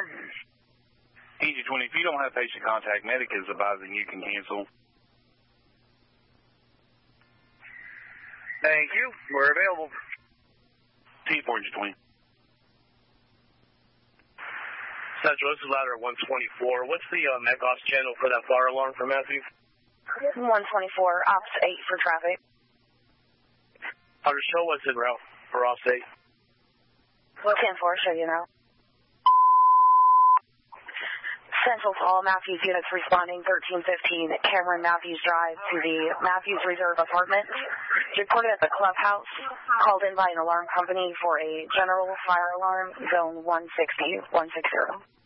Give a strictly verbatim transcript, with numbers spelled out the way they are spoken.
alarm. Easy twenty, if you don't have patient contact, medic is advising you can cancel. Thank you. We're available. T four, Easy twenty. Central, this is ladder one twenty-four. What's the uh, MECOS channel for that fire alarm for Matthew? one twenty-four, ops eight for traffic. I'll just show what's in route for ops eight. ten four, show you now. Central to all Matthews units responding thirteen fifteen Cameron Matthews Drive to the Matthews Reserve Apartments. Reported at the clubhouse. Called in by an alarm company for a general fire alarm, zone one sixty, one sixty.